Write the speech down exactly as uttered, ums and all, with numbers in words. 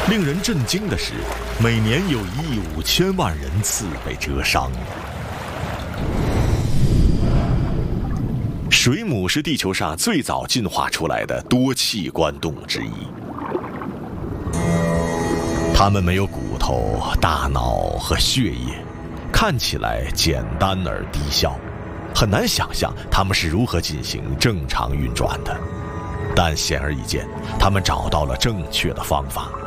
令人震惊的是，每年有一亿五千万人次被蛰伤。水母是地球上最早进化出来的多器官动物之一。它们没有骨头、大脑和血液，看起来简单而低效，很难想象它们是如何进行正常运转的。但显而易见，他们找到了正确的方法。